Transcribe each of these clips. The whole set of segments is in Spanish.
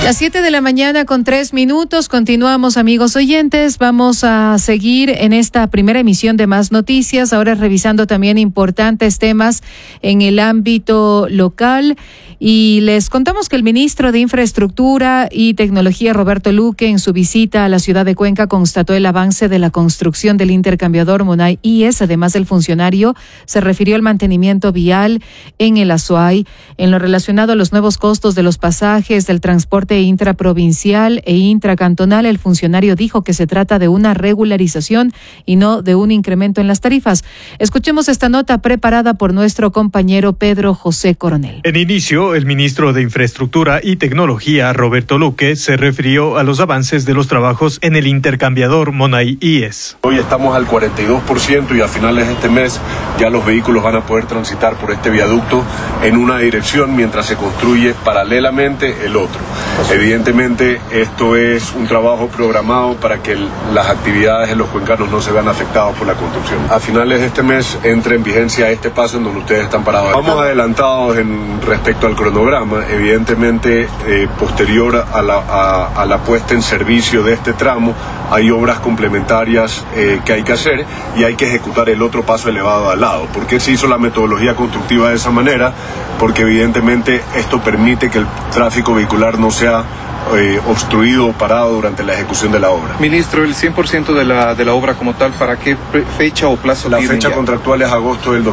Las 7 de la mañana con 3 minutos. Continuamos, amigos oyentes. Vamos a seguir en esta primera emisión de Más Noticias, ahora revisando también importantes temas en el ámbito local. Y les contamos que el ministro de Infraestructura y Tecnología, Roberto Luque, en su visita a la ciudad de Cuenca, constató el avance de la construcción del intercambiador Monay IES. Además, el funcionario se refirió al mantenimiento vial en el Azuay. En lo relacionado a los nuevos costos de los pasajes del transporte intraprovincial e intracantonal, el funcionario dijo que se trata de una regularización y no de un incremento en las tarifas. Escuchemos esta nota preparada por nuestro compañero Pedro José Coronel. En inicio, el ministro de Infraestructura y Tecnología, Roberto Luque, se refirió a los avances de los trabajos en el intercambiador Monay IES. Hoy estamos al 42% y a finales de este mes ya los vehículos van a poder transitar por este viaducto en una dirección mientras se construye paralelamente el otro. Evidentemente, esto es un trabajo programado para que las actividades en los cuencanos no se vean afectadas por la construcción. A finales de este mes entra en vigencia este paso en donde ustedes están parados. Vamos adelantados respecto al cronograma. Evidentemente, posterior a la puesta en servicio de este tramo, hay obras complementarias que hay que hacer y hay que ejecutar el otro paso elevado al lado. ¿Por qué se hizo la metodología constructiva de esa manera? Porque evidentemente esto permite que el tráfico vehicular no sea obstruido o parado durante la ejecución de la obra. Ministro, el 100% de la obra como tal, ¿para qué fecha o plazo La tienen fecha ya? contractual es agosto del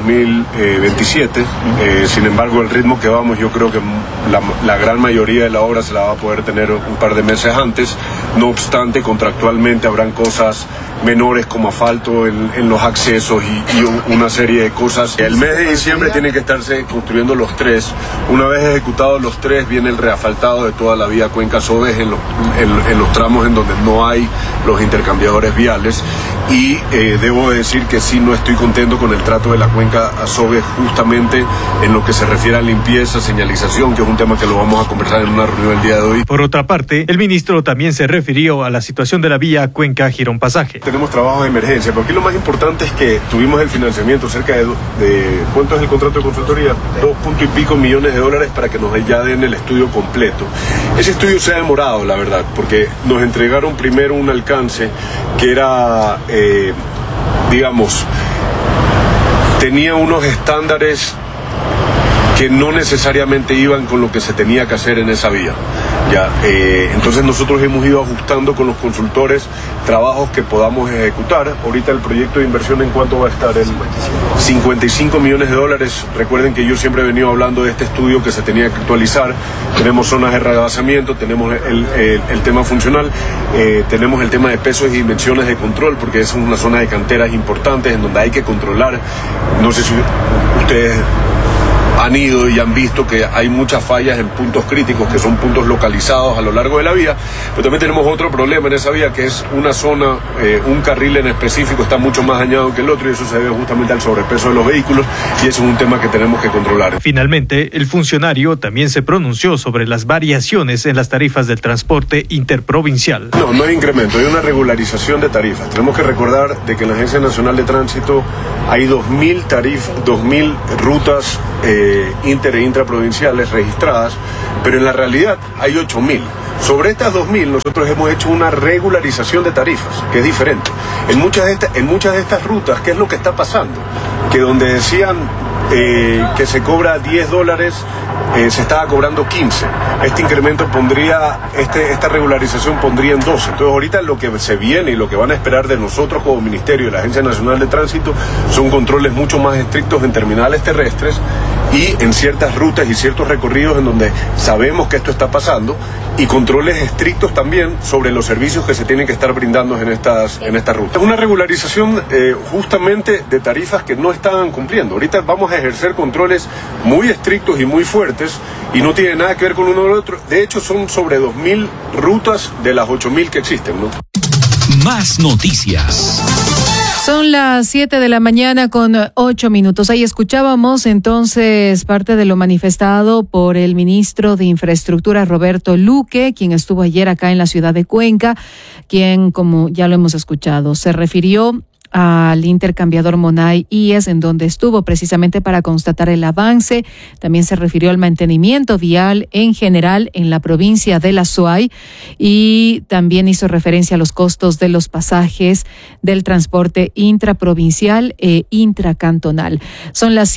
2027. Sin embargo, el ritmo que vamos, yo creo que la gran mayoría de la obra se la va a poder tener un par de meses antes. No obstante, contractualmente habrán cosas menores como asfalto en los accesos y una serie de cosas. El mes de diciembre tienen que estarse construyendo los tres. Una vez ejecutados los tres, viene el reasfaltado de toda la vía Cuenca Azoves en los tramos en donde no hay los intercambiadores viales. Y debo decir que sí, no estoy contento con el trato de la Cuenca Azoves justamente en lo que se refiere a limpieza, señalización, que es un tema que lo vamos a conversar en una reunión el día de hoy. Por otra parte, el ministro también se refirió a la situación de la vía Cuenca-Girón Pasaje. Tenemos trabajos de emergencia, pero aquí lo más importante es que tuvimos el financiamiento cerca de ¿cuánto es el contrato de consultoría? 2 y pico millones de dólares para que nos ya den el estudio completo. Ese estudio se ha demorado, la verdad, porque nos entregaron primero un alcance que era, tenía unos estándares que no necesariamente iban con lo que se tenía que hacer en esa vía. Entonces nosotros hemos ido ajustando con los consultores trabajos que podamos ejecutar. Ahorita el proyecto de inversión, ¿en cuánto va a estar? 55 millones de dólares. Recuerden que yo siempre he venido hablando de este estudio que se tenía que actualizar. Tenemos zonas de rebasamiento, tenemos el tema funcional, tenemos el tema de pesos y dimensiones de control, porque es una zona de canteras importantes en donde hay que controlar. No sé si ustedes han ido y han visto que hay muchas fallas en puntos críticos, que son puntos localizados a lo largo de la vía, pero también tenemos otro problema en esa vía, que es una zona, un carril en específico está mucho más dañado que el otro, y eso se debe justamente al sobrepeso de los vehículos, y eso es un tema que tenemos que controlar. Finalmente, el funcionario también se pronunció sobre las variaciones en las tarifas del transporte interprovincial. No hay incremento, hay una regularización de tarifas. Tenemos que recordar de que en la Agencia Nacional de Tránsito hay 2.000 rutas inter e intraprovinciales registradas, pero en la realidad hay 8.000. Sobre estas 2.000 nosotros hemos hecho una regularización de tarifas, que es diferente. En muchas de estas rutas, ¿qué es lo que está pasando? Que donde decían que se cobra $10, se estaba cobrando 15. Este incremento esta regularización pondría en 12. Entonces ahorita lo que se viene y lo que van a esperar de nosotros como Ministerio y la Agencia Nacional de Tránsito son controles mucho más estrictos en terminales terrestres y en ciertas rutas y ciertos recorridos en donde sabemos que esto está pasando, y controles estrictos también sobre los servicios que se tienen que estar brindando en estas rutas. Es una regularización justamente de tarifas que no estaban cumpliendo. Ahorita vamos a ejercer controles muy estrictos y muy fuertes y no tiene nada que ver con uno o el otro. De hecho, son sobre 2.000 rutas de las 8.000 que existen, ¿no? Más noticias. Son las 7 de la mañana con 8 minutos. Ahí escuchábamos entonces parte de lo manifestado por el ministro de Infraestructura, Roberto Luque, quien estuvo ayer acá en la ciudad de Cuenca, quien, como ya lo hemos escuchado, se refirió al intercambiador Monay IES, en donde estuvo precisamente para constatar el avance. También se refirió al mantenimiento vial en general en la provincia de la Suay y también hizo referencia a los costos de los pasajes del transporte intraprovincial e intracantonal. Son las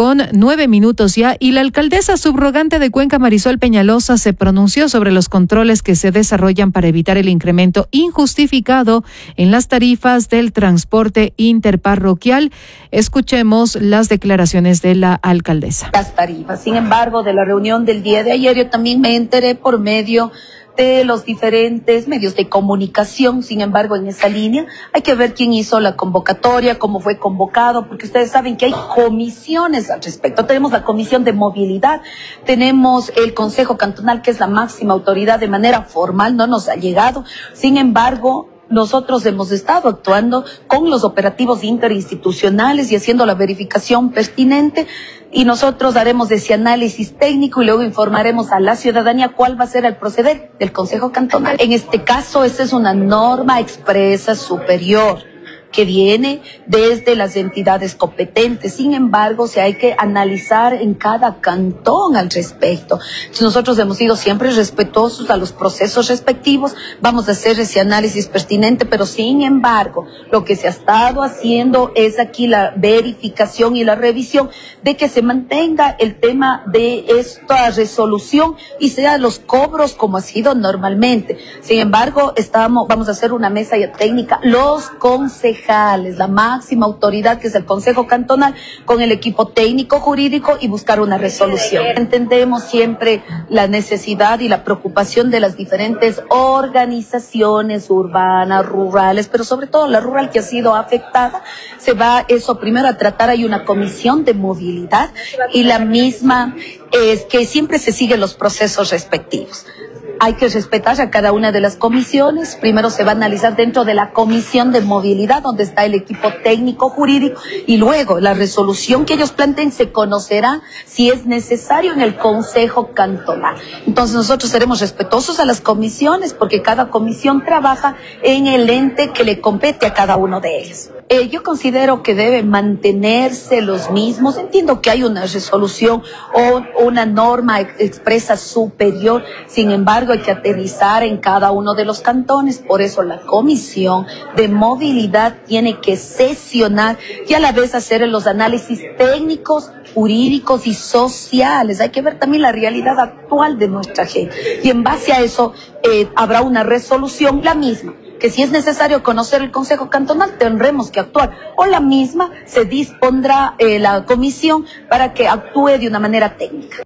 7:09 ya, y la alcaldesa subrogante de Cuenca, Marisol Peñalosa, se pronunció sobre los controles que se desarrollan para evitar el incremento injustificado en las tarifas del transporte interparroquial. Escuchemos las declaraciones de la alcaldesa. Las tarifas. Sin embargo, de la reunión del día de ayer, yo también me enteré por medio de los diferentes medios de comunicación. Sin embargo, en esa línea hay que ver quién hizo la convocatoria, cómo fue convocado, porque ustedes saben que hay comisiones al respecto. Tenemos la Comisión de Movilidad, tenemos el Consejo Cantonal, que es la máxima autoridad de manera formal, no nos ha llegado. Sin embargo, nosotros hemos estado actuando con los operativos interinstitucionales y haciendo la verificación pertinente, y nosotros haremos ese análisis técnico y luego informaremos a la ciudadanía cuál va a ser el proceder del Consejo Cantonal. En este caso, esta es una norma expresa superior que viene desde las entidades competentes. Sin embargo, hay que analizar en cada cantón al respecto. Nosotros hemos sido siempre respetuosos a los procesos respectivos, vamos a hacer ese análisis pertinente, pero sin embargo, lo que se ha estado haciendo es aquí la verificación y la revisión de que se mantenga el tema de esta resolución y sea los cobros como ha sido normalmente. Sin embargo, vamos a hacer una mesa técnica, los concejales, la máxima autoridad, que es el Consejo Cantonal, con el equipo técnico jurídico, y buscar una resolución. Entendemos siempre la necesidad y la preocupación de las diferentes organizaciones urbanas, rurales, pero sobre todo la rural que ha sido afectada. Se va eso primero a tratar. Hay una comisión de movilidad y la misma es que siempre se siguen los procesos respectivos. Hay que respetar a cada una de las comisiones. Primero se va a analizar dentro de la Comisión de Movilidad, donde está el equipo técnico jurídico, y luego la resolución que ellos planteen se conocerá si es necesario en el Consejo Cantonal. Entonces nosotros seremos respetuosos a las comisiones, porque cada comisión trabaja en el ente que le compete a cada uno de ellos. Yo considero que deben mantenerse los mismos. Entiendo que hay una resolución o una norma expresa superior. Sin embargo, hay que aterrizar en cada uno de los cantones. Por eso la Comisión de Movilidad tiene que sesionar y a la vez hacer los análisis técnicos, jurídicos y sociales. Hay que ver también la realidad actual de nuestra gente. Y en base a eso habrá una resolución, la misma, que si es necesario conocer el Consejo Cantonal, tendremos que actuar. O la misma se dispondrá la comisión para que actúe de una manera técnica.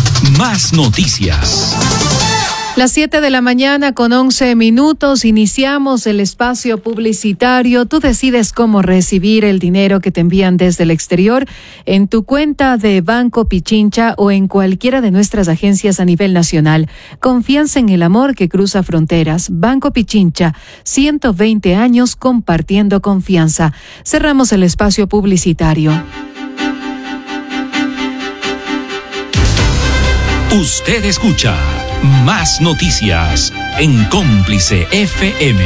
Más noticias. Las 7:11 iniciamos el espacio publicitario. Tú decides cómo recibir el dinero que te envían desde el exterior en tu cuenta de Banco Pichincha o en cualquiera de nuestras agencias a nivel nacional. Confianza en el amor que cruza fronteras. Banco Pichincha, 120 años compartiendo confianza. Cerramos el espacio publicitario. Usted escucha Más Noticias en Cómplice FM.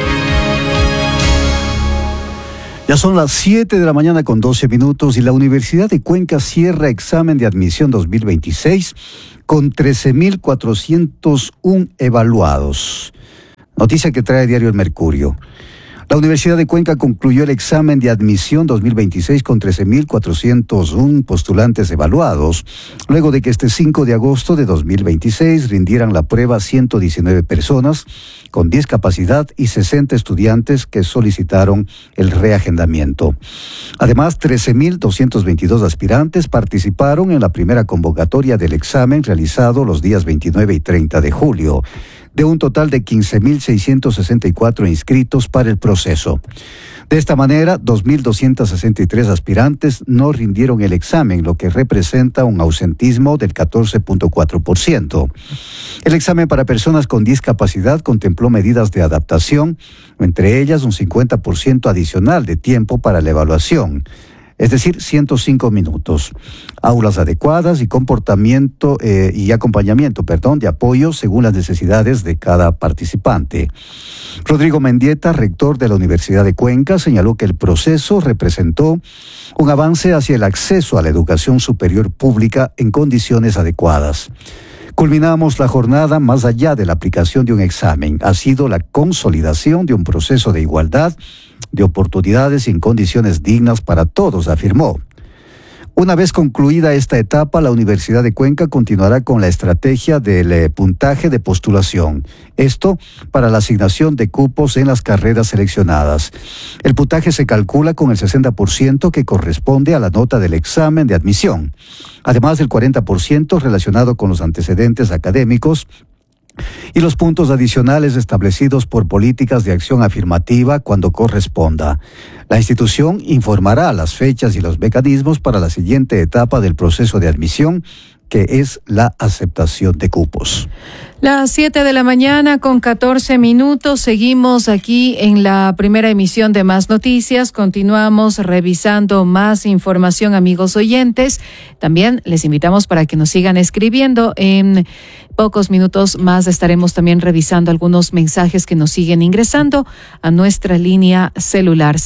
Ya son las 7:12 y la Universidad de Cuenca cierra examen de admisión 2026 con 13.401 evaluados. Noticia que trae Diario El Mercurio. La Universidad de Cuenca concluyó el examen de admisión 2026 con 13.401 postulantes evaluados, luego de que este 5 de agosto de 2026 rindieran la prueba 119 personas con discapacidad y 60 estudiantes que solicitaron el reagendamiento. Además, 13.222 aspirantes participaron en la primera convocatoria del examen realizado los días 29 y 30 de julio. De un total de 15.664 inscritos para el proceso. De esta manera, 2.263 aspirantes no rindieron el examen, lo que representa un ausentismo del 14.4%. El examen para personas con discapacidad contempló medidas de adaptación, entre ellas un 50% adicional de tiempo para la evaluación. es decir, 105 minutos. Aulas adecuadas y acompañamiento de apoyo según las necesidades de cada participante. Rodrigo Mendieta, rector de la Universidad de Cuenca, señaló que el proceso representó un avance hacia el acceso a la educación superior pública en condiciones adecuadas. Culminamos la jornada más allá de la aplicación de un examen. Ha sido la consolidación de un proceso de igualdad, de oportunidades y en condiciones dignas para todos, afirmó. Una vez concluida esta etapa, la Universidad de Cuenca continuará con la estrategia del puntaje de postulación. Esto para la asignación de cupos en las carreras seleccionadas. El puntaje se calcula con el 60% que corresponde a la nota del examen de admisión. Además del 40% relacionado con los antecedentes académicos y los puntos adicionales establecidos por políticas de acción afirmativa cuando corresponda. La institución informará las fechas y los mecanismos para la siguiente etapa del proceso de admisión, que es la aceptación de cupos. Las 7 de la mañana con 14 minutos. Seguimos aquí en la primera emisión de Más Noticias. Continuamos revisando más información, amigos oyentes. También les invitamos para que nos sigan escribiendo. En pocos minutos más estaremos también revisando algunos mensajes que nos siguen ingresando a nuestra línea celular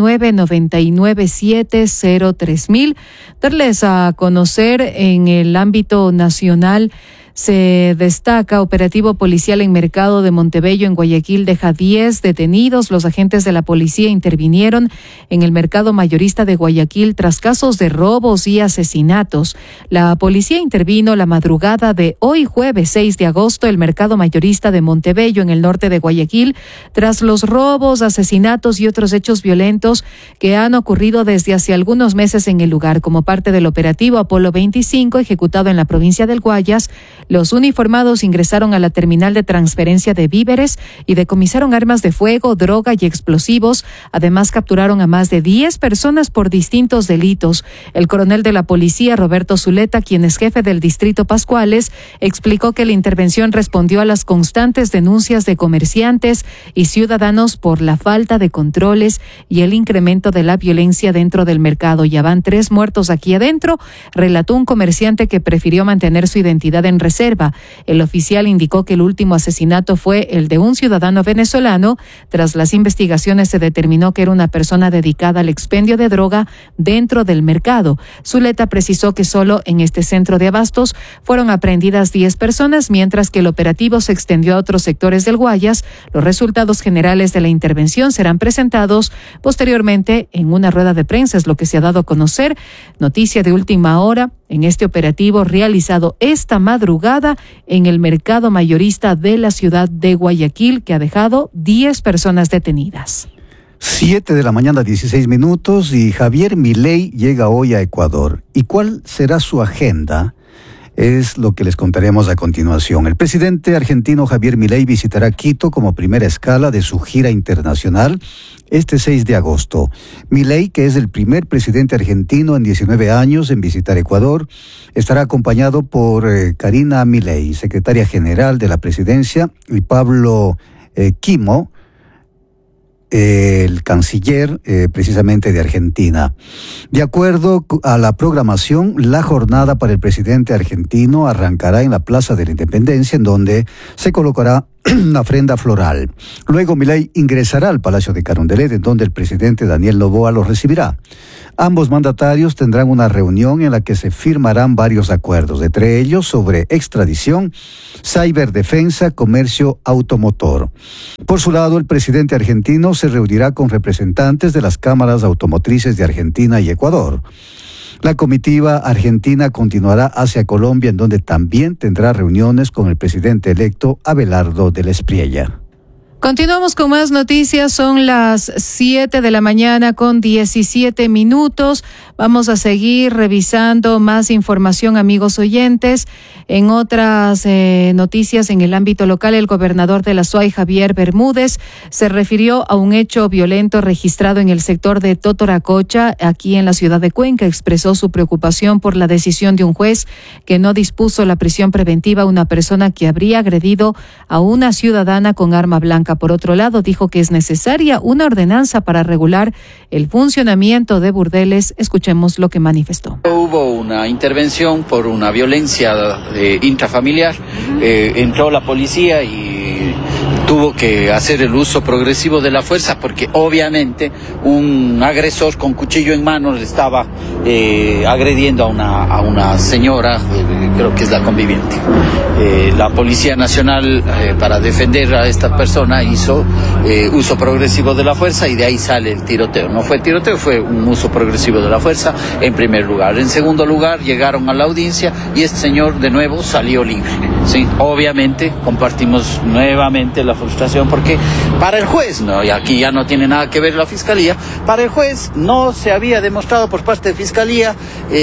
0999703000. Darles a conocer en el ámbito nacional. Se destaca operativo policial en Mercado de Montebello, en Guayaquil, deja 10 detenidos. Los agentes de la policía intervinieron en el mercado mayorista de Guayaquil tras casos de robos y asesinatos. La policía intervino la madrugada de hoy, jueves 6 de agosto, el mercado mayorista de Montebello, en el norte de Guayaquil, tras los robos, asesinatos y otros hechos violentos que han ocurrido desde hace algunos meses en el lugar. Como parte del operativo Apolo 25, ejecutado en la provincia del Guayas, los uniformados ingresaron a la terminal de transferencia de víveres y decomisaron armas de fuego, droga y explosivos. Además, capturaron a más de 10 personas por distintos delitos. El coronel de la policía, Roberto Zuleta, quien es jefe del distrito Pascuales, explicó que la intervención respondió a las constantes denuncias de comerciantes y ciudadanos por la falta de controles y el incremento de la violencia dentro del mercado. Ya van 3 muertos aquí adentro, relató un comerciante que prefirió mantener su identidad en reserva. El oficial indicó que el último asesinato fue el de un ciudadano venezolano. Tras las investigaciones se determinó que era una persona dedicada al expendio de droga dentro del mercado. Zuleta precisó que solo en este centro de abastos fueron aprehendidas 10 personas, mientras que el operativo se extendió a otros sectores del Guayas. Los resultados generales de la intervención serán presentados posteriormente en una rueda de prensa, es lo que se ha dado a conocer. Noticia de última hora en este operativo realizado esta madrugada en el mercado mayorista de la ciudad de Guayaquil, que ha dejado 10 personas detenidas. 7 de la mañana, 16 minutos, y Javier Milei llega hoy a Ecuador. ¿Y cuál será su agenda? Es lo que les contaremos a continuación. El presidente argentino Javier Milei visitará Quito como primera escala de su gira internacional este 6 de agosto. Milei, que es el primer presidente argentino en 19 años en visitar Ecuador, estará acompañado por Karina Milei, secretaria general de la presidencia, y Pablo Quimo, el canciller precisamente de Argentina. De acuerdo a la programación, la jornada para el presidente argentino arrancará en la Plaza de la Independencia, en donde se colocará una ofrenda floral. Luego Milei ingresará al Palacio de Carondelet, en donde el presidente Daniel Noboa lo recibirá. Ambos mandatarios tendrán una reunión en la que se firmarán varios acuerdos, entre ellos sobre extradición, ciberdefensa, comercio automotor. Por su lado, el presidente argentino se reunirá con representantes de las cámaras automotrices de Argentina y Ecuador. La comitiva argentina continuará hacia Colombia, en donde también tendrá reuniones con el presidente electo Abelardo del Espriella. Continuamos con más noticias, son las 7 de la mañana con 17 minutos. Vamos a seguir revisando más información, amigos oyentes. En otras noticias en el ámbito local, el gobernador de la SUAY, Javier Bermúdez, se refirió a un hecho violento registrado en el sector de Totoracocha, aquí en la ciudad de Cuenca. Expresó su preocupación por la decisión de un juez que no dispuso la prisión preventiva a una persona que habría agredido a una ciudadana con arma blanca Por otro lado, dijo que es necesaria una ordenanza para regular el funcionamiento de burdeles. Escuchemos lo que manifestó. Hubo una intervención por una violencia intrafamiliar, entró la policía y tuvo que hacer el uso progresivo de la fuerza porque obviamente un agresor con cuchillo en mano le estaba agrediendo a una señora, creo que es la conviviente. La Policía Nacional, para defender a esta persona, hizo uso progresivo de la fuerza y de ahí sale el tiroteo. No fue tiroteo, fue un uso progresivo de la fuerza en primer lugar. En segundo lugar, llegaron a la audiencia y este señor de nuevo salió libre. ¿Sí? Obviamente compartimos nuevamente la frustración porque para el juez, no, y aquí ya no tiene nada que ver la Fiscalía, para el juez no se había demostrado por parte de Fiscalía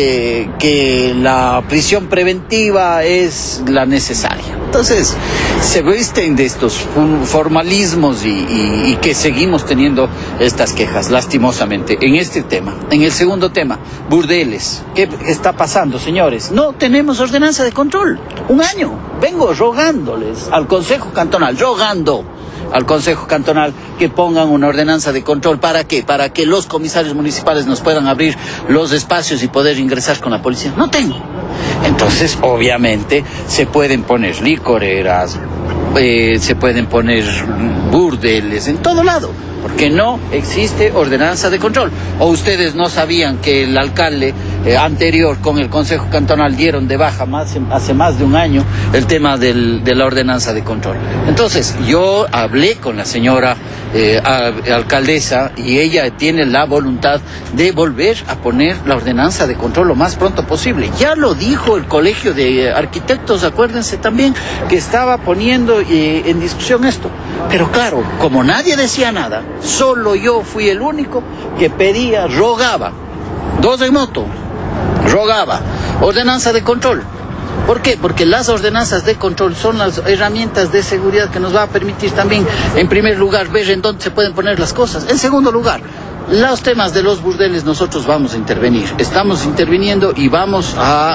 que la prisión preventiva es la necesaria. Entonces, se visten de estos formalismos y que seguimos teniendo estas quejas, lastimosamente, en este tema. En el segundo tema, burdeles. ¿Qué está pasando, señores? No tenemos ordenanza de control. 1 año. Vengo rogándoles al Consejo Cantonal, al Consejo Cantonal que pongan una ordenanza de control. ¿Para qué? Para que los comisarios municipales nos puedan abrir los espacios y poder ingresar con la policía. No tengo. Entonces, obviamente, se pueden poner licoreras, se pueden poner burdeles en todo lado, porque no existe ordenanza de control. ¿O ustedes no sabían que el alcalde anterior con el Consejo Cantonal dieron de baja hace más de 1 año el tema de la ordenanza de control? Entonces, yo hablé con la señora alcaldesa y ella tiene la voluntad de volver a poner la ordenanza de control lo más pronto posible. Ya lo dijo el Colegio de Arquitectos, acuérdense también, que estaba poniendo en discusión esto. Pero claro, como nadie decía nada, solo yo fui el único que pedía, rogaba, 2 en moto, rogaba, ordenanza de control. ¿Por qué? Porque las ordenanzas de control son las herramientas de seguridad que nos va a permitir también, en primer lugar, ver en dónde se pueden poner las cosas. En segundo lugar, los temas de los burdeles nosotros vamos a intervenir. Estamos interviniendo y vamos a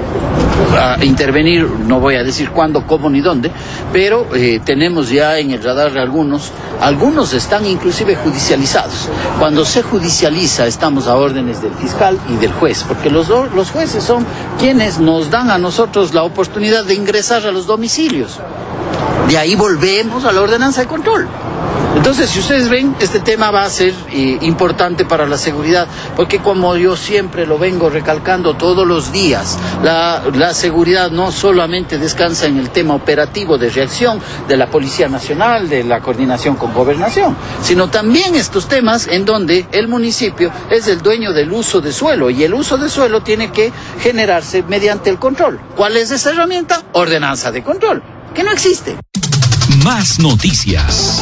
intervenir, no voy a decir cuándo, cómo ni dónde, pero tenemos ya en el radar algunos están inclusive judicializados. Cuando se judicializa estamos a órdenes del fiscal y del juez, porque los jueces son quienes nos dan a nosotros la oportunidad de ingresar a los domicilios. De ahí volvemos a la ordenanza de control. Entonces, si ustedes ven, este tema va a ser importante para la seguridad, porque como yo siempre lo vengo recalcando todos los días, la seguridad no solamente descansa en el tema operativo de reacción de la Policía Nacional, de la coordinación con Gobernación, sino también estos temas en donde el municipio es el dueño del uso de suelo, y el uso de suelo tiene que generarse mediante el control. ¿Cuál es esa herramienta? Ordenanza de control, que no existe. Más noticias.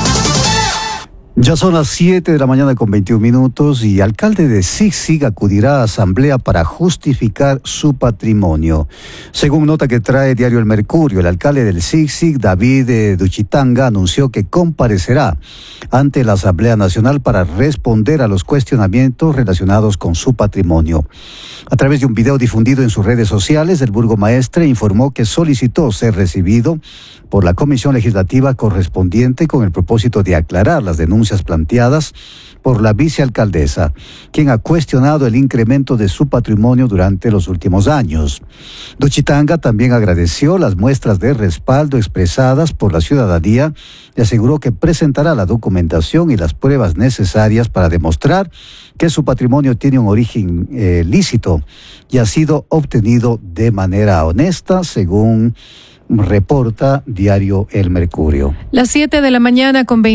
Ya son las 7 de la mañana con 21 minutos y alcalde de Siksik acudirá a asamblea para justificar su patrimonio. Según nota que trae Diario El Mercurio, el alcalde del Siksik, David Duchitanga, anunció que comparecerá ante la Asamblea Nacional para responder a los cuestionamientos relacionados con su patrimonio. A través de un video difundido en sus redes sociales, el burgomaestre informó que solicitó ser recibido por la Comisión Legislativa correspondiente con el propósito de aclarar las denuncias planteadas por la vicealcaldesa, quien ha cuestionado el incremento de su patrimonio durante los últimos años. Duchitanga también agradeció las muestras de respaldo expresadas por la ciudadanía y aseguró que presentará la documentación y las pruebas necesarias para demostrar que su patrimonio tiene un origen lícito y ha sido obtenido de manera honesta, según reporta Diario El Mercurio. Las 7 de la mañana con 20